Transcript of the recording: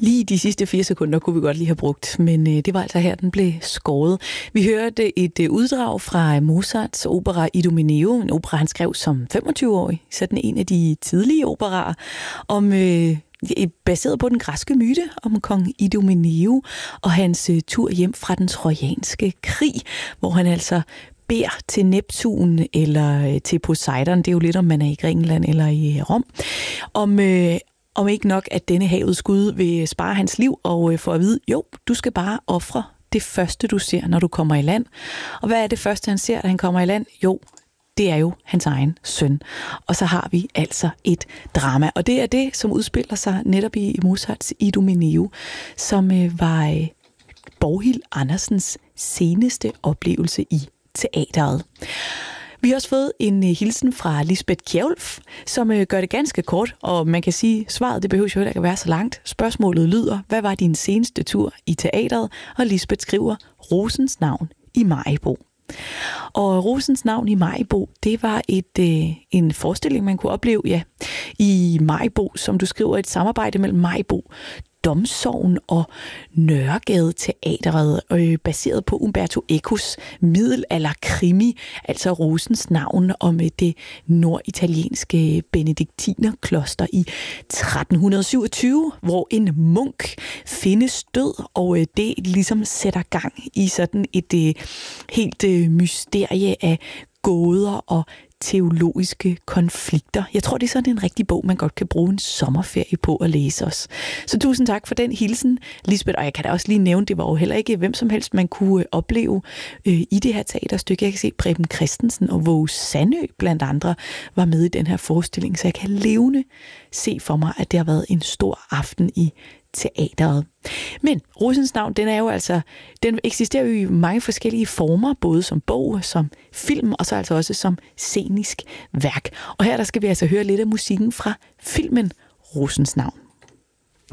Lige de sidste 4 sekunder kunne vi godt lige have brugt, men det var altså her, den blev skåret. Vi hørte et uddrag fra Mozarts opera Idomeneo, en opera, han skrev som 25-årig, sådan en af de tidlige operaer, baseret på den græske myte om kong Idomeneo og hans tur hjem fra den trojanske krig, hvor han altså beder til Neptun eller til Poseidon, det er jo lidt om man er i Grækenland eller i Rom, om ikke nok, at denne havets gud vil spare hans liv og få at vide, jo, du skal bare ofre det første, du ser, når du kommer i land. Og hvad er det første, han ser, da han kommer i land? Jo, det er jo hans egen søn. Og så har vi altså et drama. Og det er det, som udspiller sig netop i Mozarts Idomeneo, som var Borghild Andersens seneste oplevelse i teateret. Vi har også fået en hilsen fra Lisbeth Kjærulf, som gør det ganske kort, og man kan sige, svaret det behøver jo heller ikke at være så langt. Spørgsmålet lyder, hvad var din seneste tur i teateret? Og Lisbeth skriver, Rosens navn i Maribo. Og Rosens navn i Maribo, det var en forestilling, man kunne opleve i Maribo, som du skriver, et samarbejde mellem Maribo Domsogn og Nørregade Teatret, baseret på Umberto Ecos middelalderkrimi, altså Rosens navn, om det norditalienske benediktinerkloster i 1327, hvor en munk findes død, og det ligesom sætter gang i sådan et helt mysterie af gåder og teologiske konflikter. Jeg tror, det er sådan en rigtig bog, man godt kan bruge en sommerferie på at læse os. Så tusind tak for den hilsen, Lisbeth. Og jeg kan da også lige nævne, det var jo heller ikke hvem som helst, man kunne opleve i det her teaterstykke. Jeg kan se, Preben Christensen og Våge Sandø blandt andre var med i den her forestilling, så jeg kan levende se for mig, at det har været en stor aften i teateret. Men Rosens navn, den eksisterer jo i mange forskellige former, både som bog, som film, og så altså også som scenisk værk. Og her der skal vi altså høre lidt af musikken fra filmen Rosens navn.